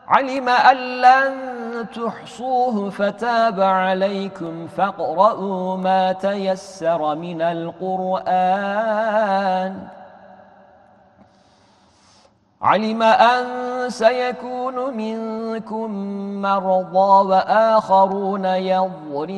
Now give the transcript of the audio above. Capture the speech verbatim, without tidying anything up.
علم أن لن تحصوه فتاب عليكم فاقرؤوا ما تيسر من القرآن. علم أن سيكون منكم مرضى وآخرون يضربون